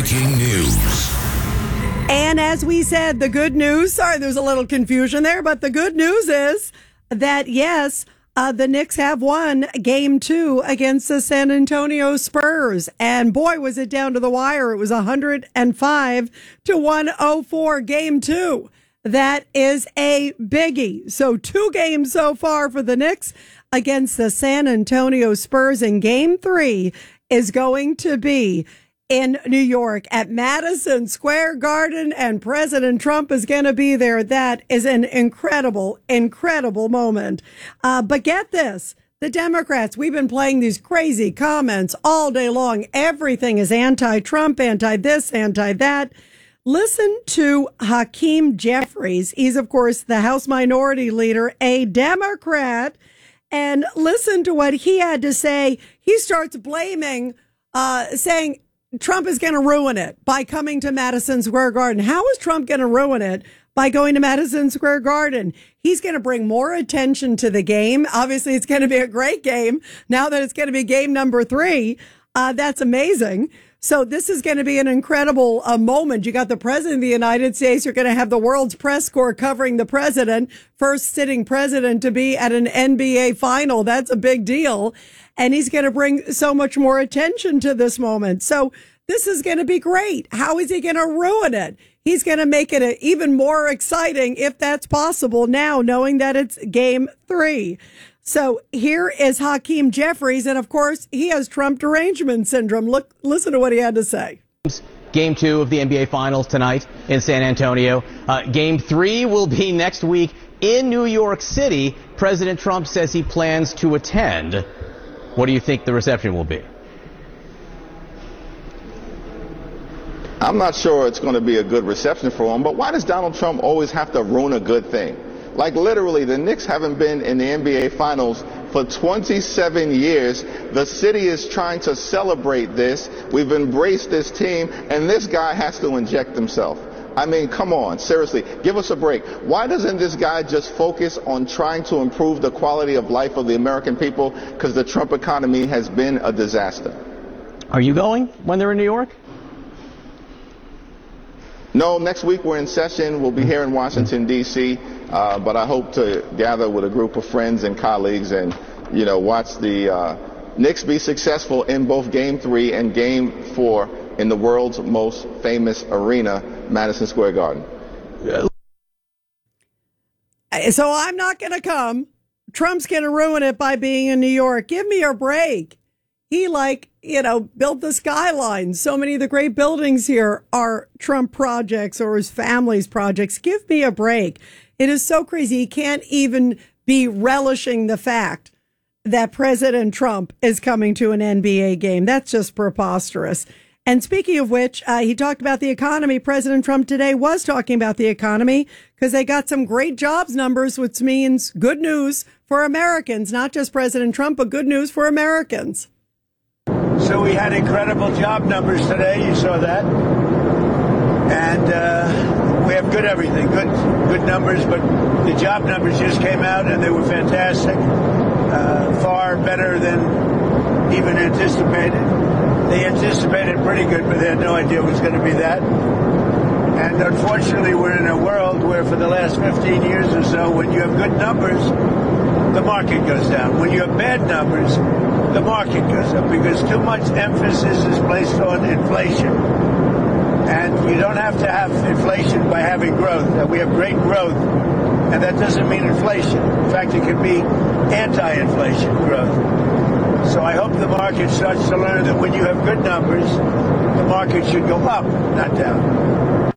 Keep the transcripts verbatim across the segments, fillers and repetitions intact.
Breaking news. And as we said, the good news, sorry, there's a little confusion there, but the good news is that, yes, uh, the Knicks have won game two against the San Antonio Spurs. And boy, was it down to the wire. It was one hundred five to one oh four game two. That is a biggie. So two games so far for the Knicks against the San Antonio Spurs. And game three is going to be in New York at Madison Square Garden, and President Trump is going to be there. That is an incredible, incredible moment. Uh, but get this, the Democrats, we've been playing these crazy comments all day long. Everything is anti-Trump, anti-this, anti-that. Listen to Hakeem Jeffries. He's, of course, the House Minority Leader, a Democrat. And listen to what he had to say. He starts blaming, uh, saying, Trump is going to ruin it by coming to Madison Square Garden. How is Trump going to ruin it by going to Madison Square Garden? He's going to bring more attention to the game. Obviously, it's going to be a great game now that it's going to be game number three. Uh, that's amazing. So this is going to be an incredible uh, moment. You got the president of the United States. You're going to have the world's press corps covering the president, first sitting president to be at an N B A final. That's a big deal. And he's going to bring so much more attention to this moment. So this is going to be great. How is he going to ruin it? He's going to make it a, even more exciting, if that's possible now, knowing that it's game three. So here is Hakeem Jeffries. And of course, he has Trump derangement syndrome. Look, listen to what he had to say. Game two of the N B A Finals tonight in San Antonio. Uh, game three will be next week in New York City. President Trump says he plans to attend. What do you think the reception will be? I'm not sure it's going to be a good reception for him, but why does Donald Trump always have to ruin a good thing? Like literally, the Knicks haven't been in the N B A Finals for twenty-seven years. The city is trying to celebrate this. We've embraced this team, and this guy has to inject himself. I mean, come on, seriously, give us a break. Why doesn't this guy just focus on trying to improve the quality of life of the American people? Because the Trump economy has been a disaster. Are you going when they're in New York? No, next week we're in session. We'll be here in Washington, D C, uh, but I hope to gather with a group of friends and colleagues and, you know, watch the uh, Knicks be successful in both Game three and Game four in the world's most famous arena, Madison Square Garden. So I'm not going to come. Trump's going to ruin it by being in New York. Give me a break. He, like, you know, built the skyline. So many of the great buildings here are Trump projects or his family's projects. Give me a break. It is so crazy. He can't even be relishing the fact that President Trump is coming to an N B A game. That's just preposterous. And speaking of which, uh, he talked about the economy. President Trump today was talking about the economy because they got some great jobs numbers, which means good news for Americans, not just President Trump, but good news for Americans. So we had incredible job numbers today. You saw that. And uh, we have good everything, good good numbers. But the job numbers just came out, and they were fantastic, uh, far better than even anticipated. They anticipated pretty good, but they had no idea it was going to be that. And unfortunately, we're in a world where for the last fifteen years or so, when you have good numbers, the market goes down. When you have bad numbers, the market goes up because too much emphasis is placed on inflation. And you don't have to have inflation by having growth. We have great growth, and that doesn't mean inflation. In fact, it can be anti-inflation growth. So I hope the market starts to learn that when you have good numbers, the market should go up, not down.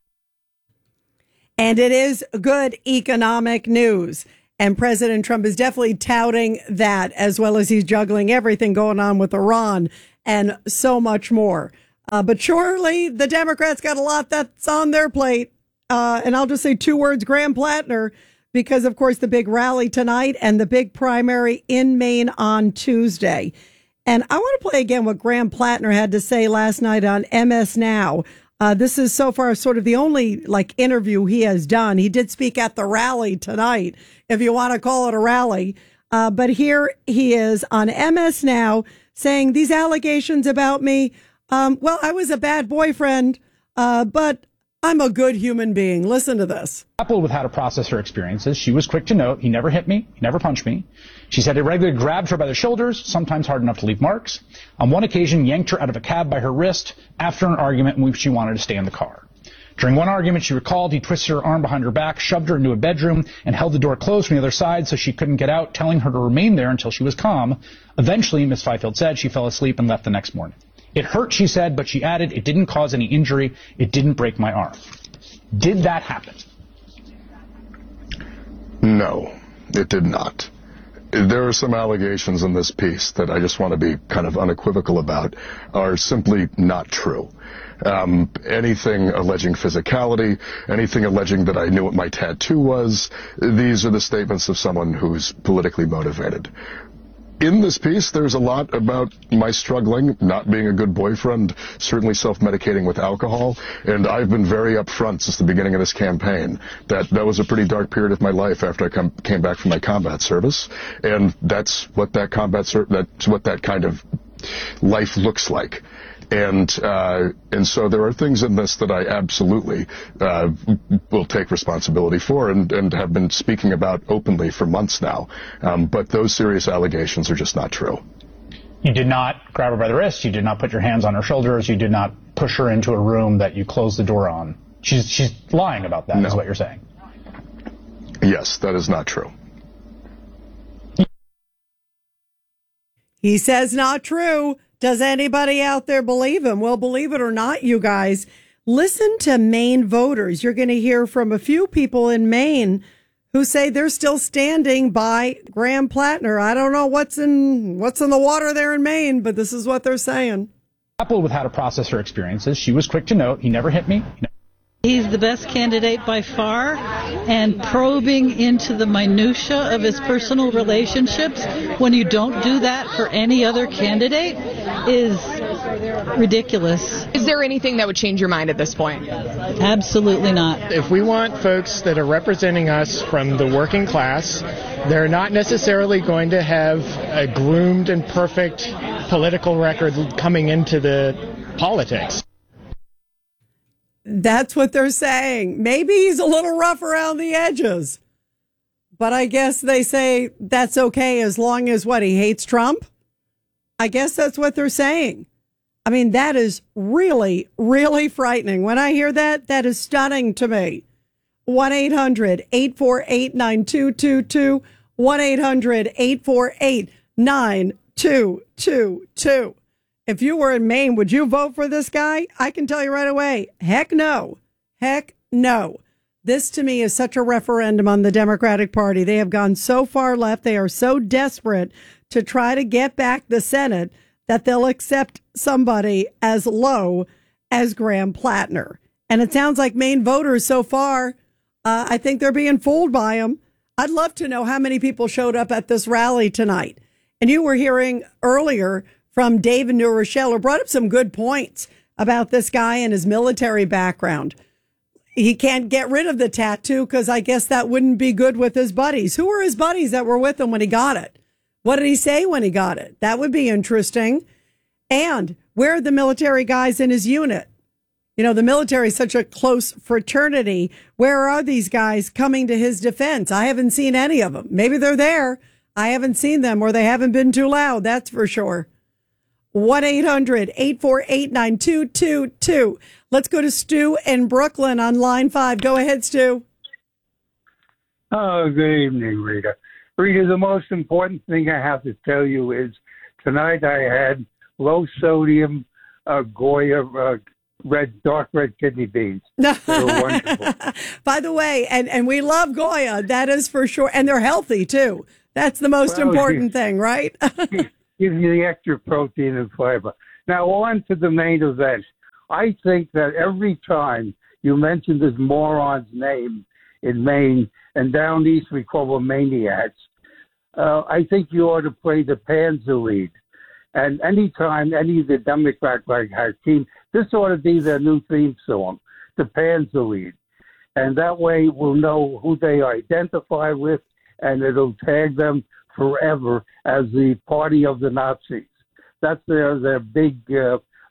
And it is good economic news. And President Trump is definitely touting that, as well as he's juggling everything going on with Iran and so much more. Uh, but surely the Democrats got a lot that's on their plate. Uh, and I'll just say two words, Graham Plattner, because, of course, the big rally tonight and the big primary in Maine on Tuesday. And I want to play again what Graham Plattner had to say last night on M S Now. Uh, this is so far sort of the only like interview he has done. He did speak at the rally tonight, if you want to call it a rally. Uh, but here he is on M S Now saying these allegations about me, Um, well, I was a bad boyfriend, uh, but I'm a good human being. Listen to this. Grappled with how to process her experiences. She was quick to note he never hit me, he never punched me. She said he regularly grabbed her by the shoulders, sometimes hard enough to leave marks. On one occasion, yanked her out of a cab by her wrist after an argument in which she wanted to stay in the car. During one argument, she recalled he twisted her arm behind her back, shoved her into a bedroom, and held the door closed from the other side so she couldn't get out, telling her to remain there until she was calm. Eventually, Miz Fifield said she fell asleep and left the next morning. It hurt, she said, but she added, it didn't cause any injury. It didn't break my arm. Did that happen? No, it did not. There are some allegations in this piece that I just want to be kind of unequivocal about are simply not true. Um, anything alleging physicality, anything alleging that I knew what my tattoo was, these are the statements of someone who's politically motivated. In this piece, there's a lot about my struggling, not being a good boyfriend, certainly self-medicating with alcohol, and I've been very upfront since the beginning of this campaign that that was a pretty dark period of my life after I come, came back from my combat service, and that's what that combat ser- that's what that kind of life looks like. And uh, and so there are things in this that I absolutely uh, will take responsibility for and, and have been speaking about openly for months now. Um, but those serious allegations are just not true. You did not grab her by the wrist. You did not put your hands on her shoulders. You did not push her into a room that you closed the door on. She's she's lying about that, no. Is what you're saying. Yes, that is not true. He says not true. Does anybody out there believe him? Well, believe it or not, you guys, listen to Maine voters. You're going to hear from a few people in Maine who say they're still standing by Graham Plattner. I don't know what's in what's in the water there in Maine, but this is what they're saying. Grappled with how to process her experiences. She was quick to note he never hit me. He's the best candidate by far, and probing into the minutia of his personal relationships when you don't do that for any other candidate is ridiculous. Is there anything that would change your mind at this point? Absolutely not. If we want folks that are representing us from the working class, they're not necessarily going to have a groomed and perfect political record coming into the politics. That's what they're saying. Maybe he's a little rough around the edges. But I guess they say that's okay as long as what, he hates Trump? I guess that's what they're saying. I mean, that is really, really frightening. When I hear that, that is stunning to me. one eight hundred eight four eight nine two two two. one eight hundred eight four eight nine two two two. If you were in Maine, would you vote for this guy? I can tell you right away, heck no. Heck no. This to me is such a referendum on the Democratic Party. They have gone so far left. They are so desperate to try to get back the Senate that they'll accept somebody as low as Graham Plattner. And it sounds like Maine voters so far, uh, I think they're being fooled by him. I'd love to know how many people showed up at this rally tonight. And you were hearing earlier from Dave in New Rochelle, who brought up some good points about this guy and his military background. He can't get rid of the tattoo because I guess that wouldn't be good with his buddies. Who were his buddies that were with him when he got it? What did he say when he got it? That would be interesting. And where are the military guys in his unit? You know, the military is such a close fraternity. Where are these guys coming to his defense? I haven't seen any of them. Maybe they're there. I haven't seen them, or they haven't been too loud. That's for sure. one eight hundred eight four eight nine two two two. Let's go to Stu in Brooklyn on line five. Go ahead, Stu. Oh, good evening, Rita. Rita, the most important thing I have to tell you is tonight I had low sodium uh, Goya uh, red, dark red kidney beans. They were wonderful. By the way, and, and we love Goya, that is for sure. And they're healthy, too. That's the most well, important thing, right? Gives you the extra protein and fiber. Now, on to the main event. I think that every time you mention this moron's name in Maine, and down east we call them maniacs, uh, I think you ought to play the Panzer lead. And anytime any of the Democrats like Hakeem, this ought to be their new theme song, the Panzer lead. And that way we'll know who they identify with, and it'll tag them forever as the party of the Nazis. That's their, their big uh,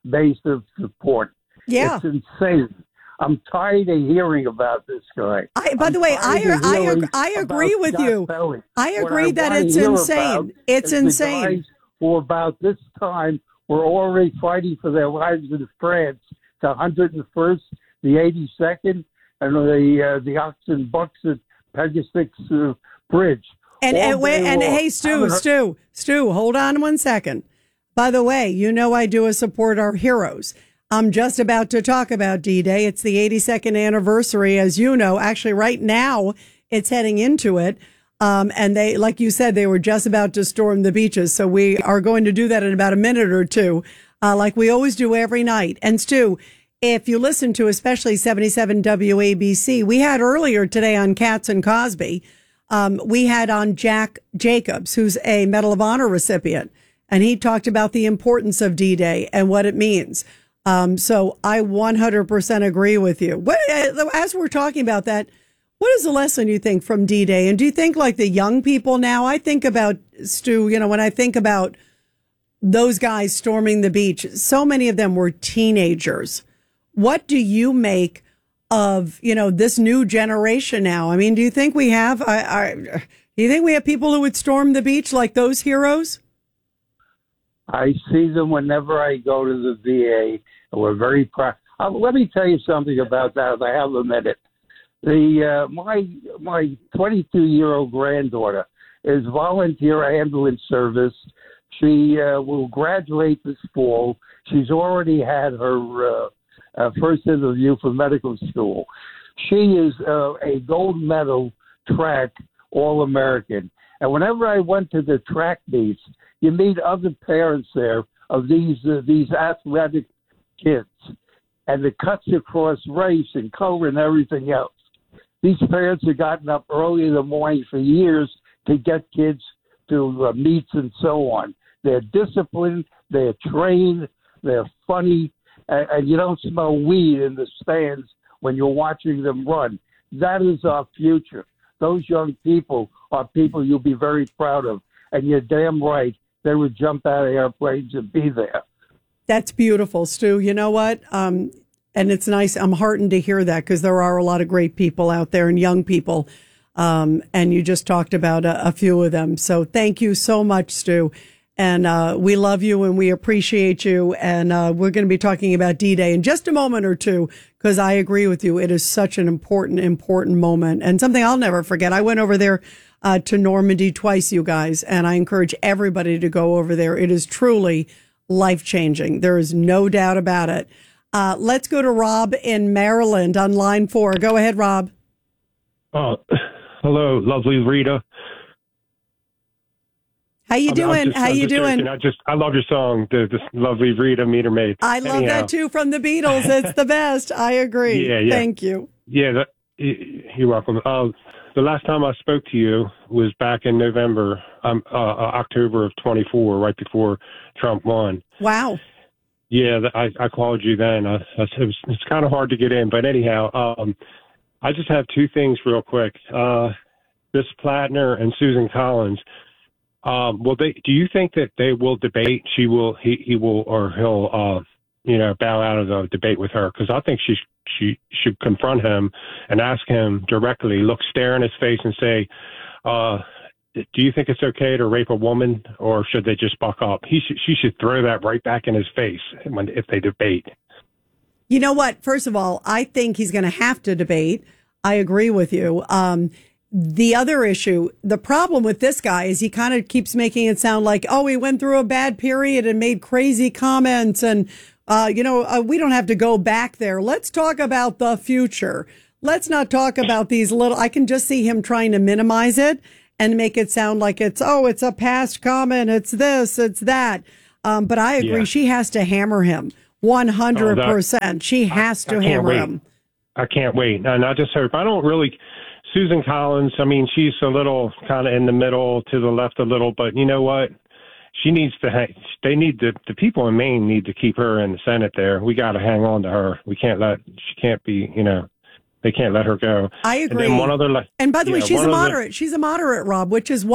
base of support. Yeah. It's insane. I'm tired of hearing about this guy. I, by I'm the way, I tired of I, hearing I agree about with Scott you. Pelley. I What agree that wanna it's hear insane. about It's is the insane. guys who about this time were already fighting for their lives in France, the one hundred first, the eighty-second, and the uh, the Oxen Bucks at Pegasus uh, Bridge. And All and, wait, day and long. hey, Stu, Haven't heard- Stu, Stu, hold on one second. By the way, you know I do a support our heroes. I'm just about to talk about D-Day. It's the eighty-second anniversary, as you know. Actually, right now, it's heading into it. Um, and they, like you said, they were just about to storm the beaches. So we are going to do that in about a minute or two, uh, like we always do every night. And Stu, if you listen to especially seventy-seven W A B C, we had earlier today on Katz and Cosby, um, we had on Jack Jacobs, who's a Medal of Honor recipient. And he talked about the importance of D-Day and what it means. Um, so I one hundred percent agree with you. What, as we're talking about that, what is the lesson you think from D-Day? And do you think like the young people now, I think about, Stu, you know, when I think about those guys storming the beach, so many of them were teenagers. What do you make of, you know, this new generation now? I mean, do you think we have, I, I, do you think we have people who would storm the beach like those heroes? I see them whenever I go to the V A, and we're very proud. Uh, let me tell you something about that, if I have a minute. The uh, my my twenty-two year old granddaughter is volunteer ambulance service. She uh, will graduate this fall. She's already had her uh, uh, first interview for medical school. She is uh, a gold medal track All American, and whenever I went to the track meets, you meet other parents there of these uh, these athletic kids, and it cuts across race and color and everything else. These parents have gotten up early in the morning for years to get kids to uh, meets and so on. They're disciplined, they're trained, they're funny, and, and you don't smell weed in the stands when you're watching them run. That is our future. Those young people are people you'll be very proud of, and you're damn right. They would jump out of airplanes and be there. That's beautiful, Stu. You know what? Um, and it's nice. I'm heartened to hear that because there are a lot of great people out there and young people. Um, and you just talked about a, a few of them. So thank you so much, Stu. And uh, we love you and we appreciate you. And uh, we're going to be talking about D-Day in just a moment or two because I agree with you. It is such an important, important moment and something I'll never forget. I went over there Uh, to Normandy twice, you guys, and I encourage everybody to go over there. It is truly life-changing. There is no doubt about it. Uh, let's go to Rob in Maryland on line four. Go ahead, Rob. Oh, hello, lovely Rita. How you I'm, doing? I'm just, How I'm you just doing? joking. I just, I love your song, the, the lovely Rita Meter Maid. I love Anyhow. that too from the Beatles. It's the best. I agree. Yeah, yeah. Thank you. Yeah, that, you're welcome. Uh, the last time I spoke to you was back in November, um, uh, October of twenty-four, right before Trump won. Wow. Yeah, I, I called you then. I, I, it was, it's kind of hard to get in, but anyhow, um, I just have two things real quick. Uh, this Plattner and Susan Collins. Um, will they? Do you think that they will debate? She will. He, he will, or he'll. Uh, you know, bow out of the debate with her because I think she she should confront him and ask him directly, look, stare in his face and say, uh, do you think it's okay to rape a woman or should they just buck up? He should, she should throw that right back in his face when if they debate. You know what? First of all, I think he's going to have to debate. I agree with you. Um, the other issue, the problem with this guy is he kind of keeps making it sound like, oh, he went through a bad period and made crazy comments and Uh, you know, uh, we don't have to go back there. Let's talk about the future. Let's not talk about these little, I can just see him trying to minimize it and make it sound like it's, oh, it's a past comment. It's this, it's that. Um, but I agree. Yeah. She has to hammer him one hundred percent. Oh, that, she has to I, I hammer wait. him. I can't wait. And I just hope, I don't really, Susan Collins, I mean, she's a little kind of in the middle to the left a little, but you know what? She needs to, hang, they need to, the people in Maine need to keep her in the Senate there. We got to hang on to her. We can't let, she can't be, you know, they can't let her go. I agree. And, then one other, and by the yeah, way, she's a other, moderate. She's a moderate, Rob, which is what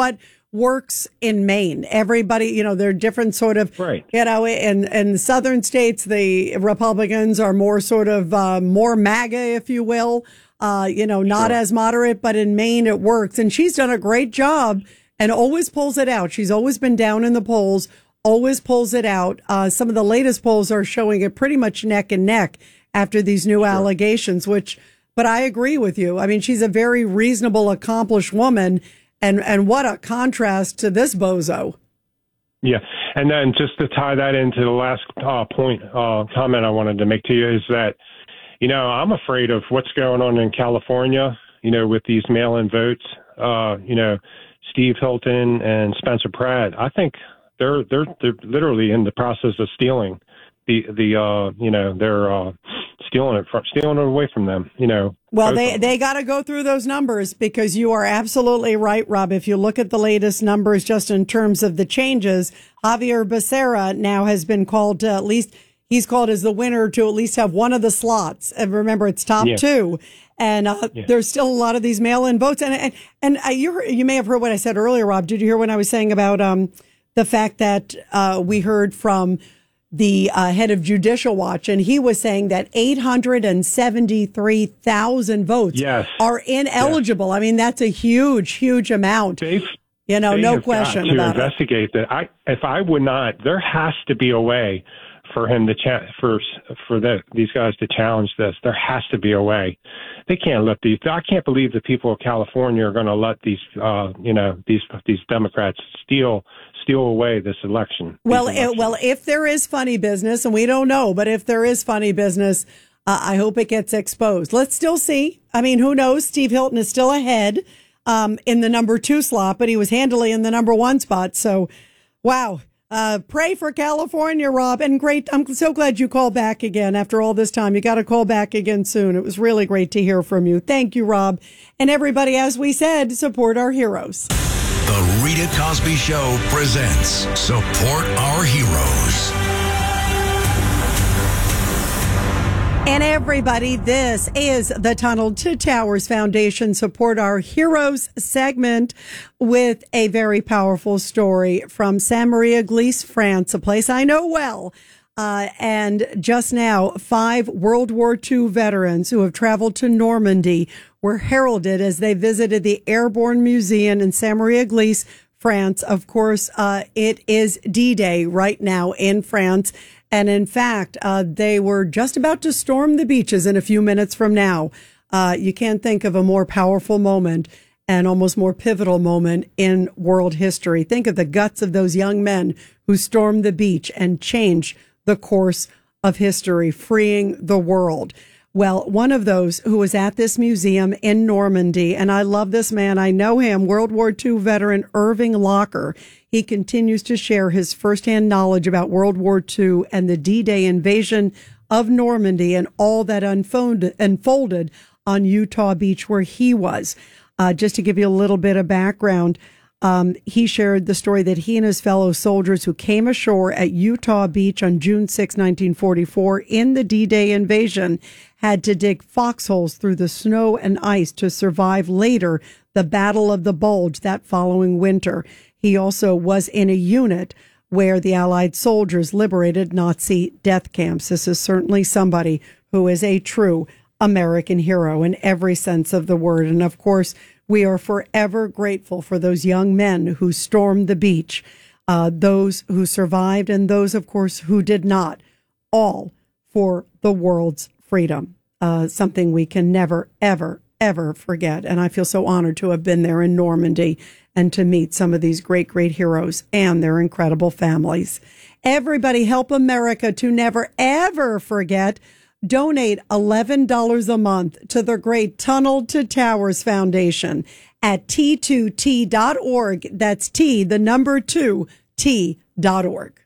works in Maine. Everybody, you know, they're different sort of, right. you know, in, in the southern states, the Republicans are more sort of uh, more MAGA, if you will, uh, you know, not Sure. as moderate, but in Maine it works. And she's done a great job and always pulls it out. She's always been down in the polls, always pulls it out. Uh, some of the latest polls are showing it pretty much neck and neck after these new sure. allegations, which, but I agree with you. I mean, she's a very reasonable, accomplished woman. And and what a contrast to this bozo. Yeah. And then just to tie that into the last uh, point, uh, comment I wanted to make to you is that, you know, I'm afraid of what's going on in California, you know, with these mail-in votes. Uh, you know, Steve Hilton and Spencer Pratt, I think they're they're they're literally in the process of stealing the the uh, you know, they're uh, stealing it from stealing it away from them, you know. Well, they, they got to go through those numbers because you are absolutely right, Rob. If you look at the latest numbers just in terms of the changes, Javier Becerra now has been called to at least, he's called as the winner to at least have one of the slots. And remember, it's top yeah. two. And uh, yeah. there's still a lot of these mail-in votes. And and, and uh, you, you may have heard what I said earlier, Rob. Did you hear when I was saying about um, the fact that uh, we heard from the uh, head of Judicial Watch, and he was saying that eight hundred seventy-three thousand votes yes. are ineligible. Yes. I mean, that's a huge, huge amount. They've, you know, they no have question got to about investigate it. that. I, if I would not, there has to be a way for him to cha- for for the, these guys to challenge this. There has to be a way. They can't let these. I can't believe the people of California are going to let these, uh, you know, these these Democrats steal. steal away this election. Well, it, well, if there is funny business, and we don't know, but if there is funny business, uh, I hope it gets exposed. Let's still see. I mean, who knows? Steve Hilton is still ahead um, in the number two slot, but he was handily in the number one spot. So, wow. Uh, pray for California, Rob. And great. I'm so glad you called back again after all this time. You got to call back again soon. It was really great to hear from you. Thank you, Rob. And everybody, as we said, support our heroes. The Rita Cosby Show presents Support Our Heroes. And everybody, this is the Tunnel to Towers Foundation Support Our Heroes segment with a very powerful story from Saint-Marie-Église, France, a place I know well. Uh, and just now, five World War Two veterans who have traveled to Normandy were heralded as they visited the Airborne Museum in Saint-Marie-Église, France. Of course, uh, it is D-Day right now in France. And in fact, uh, they were just about to storm the beaches in a few minutes from now. Uh, you can't think of a more powerful moment and almost more pivotal moment in world history. Think of the guts of those young men who stormed the beach and changed the course of history, freeing the world. Well, one of those who was at this museum in Normandy, and I love this man, I know him, World War Two veteran Irving Locker. He continues to share his firsthand knowledge about World War Two and the D-Day invasion of Normandy and all that unfolded, unfolded on Utah Beach where he was. Uh, just to give you a little bit of background, Um, he shared the story that he and his fellow soldiers who came ashore at Utah Beach on June sixth, nineteen forty-four in the D-Day invasion had to dig foxholes through the snow and ice to survive later the Battle of the Bulge that following winter. He also was in a unit where the Allied soldiers liberated Nazi death camps. This is certainly somebody who is a true American hero in every sense of the word. And of course, we are forever grateful for those young men who stormed the beach, uh, those who survived and those, of course, who did not, all for the world's freedom, uh, something we can never, ever, ever forget. And I feel so honored to have been there in Normandy and to meet some of these great, great heroes and their incredible families. Everybody help America to never, ever forget. Donate eleven dollars a month to the great Tunnel to Towers Foundation at T two T dot org. That's T, the number two, T dot org.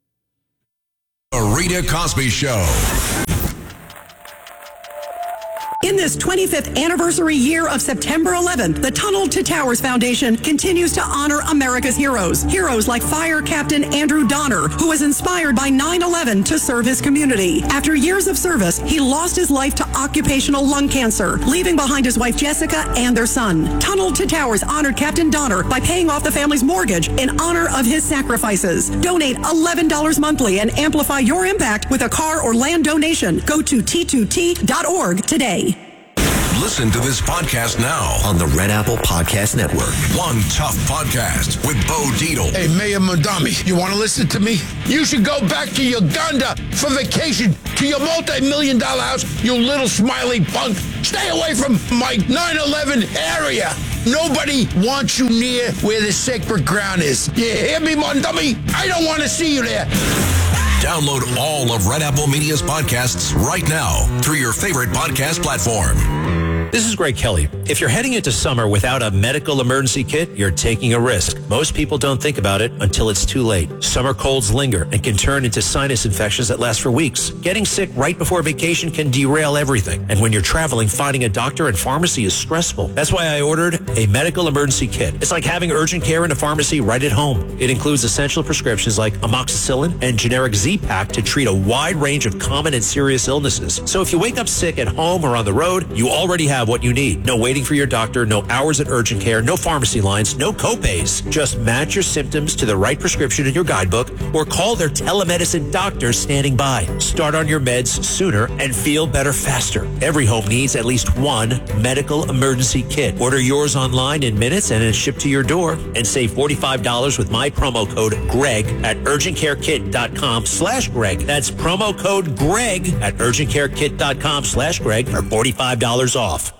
The Rita Cosby Show. In this twenty-fifth anniversary year of September eleventh, the Tunnel to Towers Foundation continues to honor America's heroes. Heroes like Fire Captain Andrew Donner, who was inspired by nine eleven to serve his community. After years of service, he lost his life to occupational lung cancer, leaving behind his wife Jessica and their son. Tunnel to Towers honored Captain Donner by paying off the family's mortgage in honor of his sacrifices. Donate eleven dollars monthly and amplify your impact with a car or land donation. Go to T two T dot org today. Listen to this podcast now on the Red Apple Podcast Network. One Tough Podcast with Bo Dietl. Hey, Mayor Mondami, you want to listen to me? You should go back to Uganda for vacation, to your multi-million dollar house, you little smiley punk. Stay away from my nine eleven area. Nobody wants you near where the sacred ground is. You hear me, Mondami? I don't want to see you there. Download all of Red Apple Media's podcasts right now through your favorite podcast platform. This is Greg Kelly. If you're heading into summer without a medical emergency kit, you're taking a risk. Most people don't think about it until it's too late. Summer colds linger and can turn into sinus infections that last for weeks. Getting sick right before vacation can derail everything. And when you're traveling, finding a doctor and pharmacy is stressful. That's why I ordered a medical emergency kit. It's like having urgent care in a pharmacy right at home. It includes essential prescriptions like amoxicillin and generic Z-Pak to treat a wide range of common and serious illnesses. So if you wake up sick at home or on the road, you already have what you need. No waiting for your doctor, no hours at urgent care, no pharmacy lines, no copays. Just match your symptoms to the right prescription in your guidebook or call their telemedicine doctor standing by. Start on your meds sooner and feel better faster. Every home needs at least one medical emergency kit. Order yours online in minutes and it's shipped to your door. And save forty-five dollars with my promo code GREG at urgentcarekit.com slash Greg. That's promo code GREG at urgentcarekit.com slash Greg for forty-five dollars off.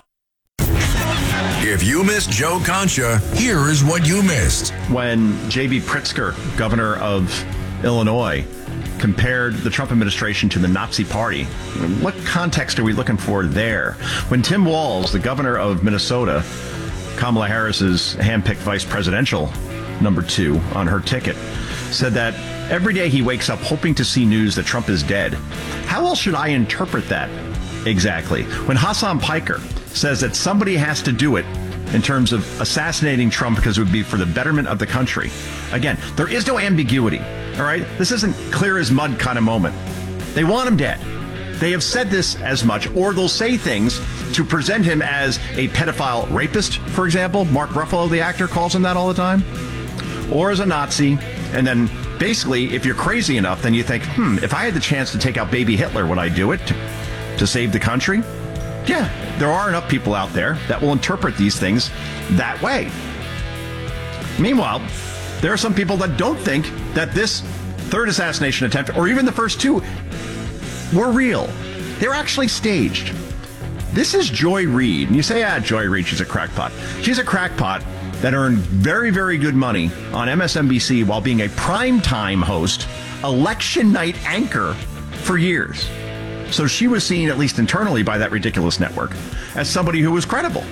If you missed Joe Concha, here is what you missed. When J B Pritzker, governor of Illinois, compared the Trump administration to the Nazi Party, what context are we looking for there? When Tim Walz, the governor of Minnesota, Kamala Harris's handpicked vice presidential number two on her ticket, said that every day he wakes up hoping to see news that Trump is dead. How else should I interpret that exactly? When Hassan Piker says that somebody has to do it in terms of assassinating Trump because it would be for the betterment of the country. Again, there is no ambiguity, all right? This isn't clear as mud kind of moment. They want him dead. They have said this as much, or they'll say things to present him as a pedophile rapist, for example. Mark Ruffalo, the actor, calls him that all the time. Or as a Nazi. And then basically, if you're crazy enough, then you think, hmm, if I had the chance to take out baby Hitler, would I do it to, to save the country? Yeah, there are enough people out there that will interpret these things that way. Meanwhile, there are some people that don't think that this third assassination attempt, or even the first two, were real. They're actually staged. This is Joy Reid. And you say, ah, Joy Reid, she's a crackpot. She's a crackpot that earned very, very good money on M S N B C while being a primetime host, election night anchor for years. So she was seen, at least internally, by that ridiculous network as somebody who was credible.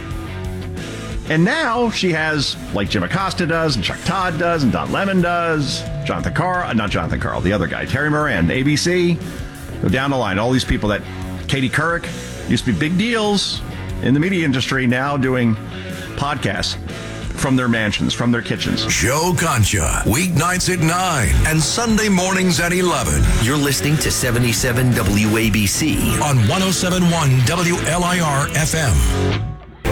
And now she has, like Jim Acosta does, and Chuck Todd does, and Don Lemon does, Jonathan Carl, uh, not Jonathan Carl, the other guy, Terry Moran, A B C, go down the line, all these people that, Katie Couric, used to be big deals in the media industry, now doing podcasts from their mansions, from their kitchens. Joe Concha, weeknights at nine and Sunday mornings at eleven. You're listening to seventy-seven W A B C on one oh seven point one W L I R F M.